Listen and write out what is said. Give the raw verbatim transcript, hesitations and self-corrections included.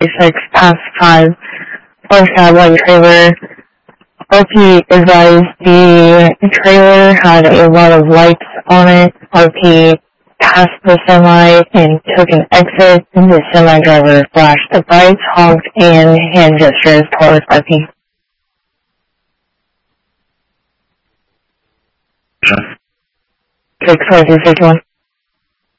six past five. Flash Cadillac trailer. R P advised the trailer had a lot of lights on it. R P passed the semi and took an exit. The semi driver flashed the lights, honked, and hand gestures towards R P. six four two six one.